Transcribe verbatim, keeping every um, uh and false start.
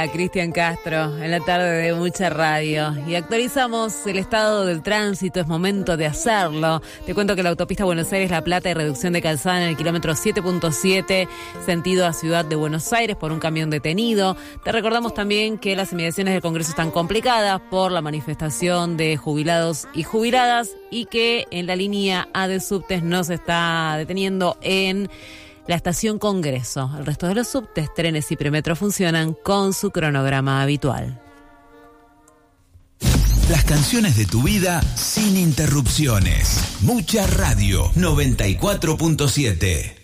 Hola, Cristian Castro, en la tarde de Mucha Radio. Y actualizamos el estado del tránsito, es momento de hacerlo. Te cuento que la autopista Buenos Aires-La Plata hay reducción de calzada en el kilómetro siete punto siete, sentido a Ciudad de Buenos Aires, por un camión detenido. Te recordamos también que las inmediaciones del Congreso están complicadas por la manifestación de jubilados y jubiladas y que en la línea A de subtes no se está deteniendo en la estación Congreso. El resto de los subtes, trenes y premetro funcionan con su cronograma habitual. Las canciones de tu vida sin interrupciones. Mucha Radio noventa y cuatro punto siete.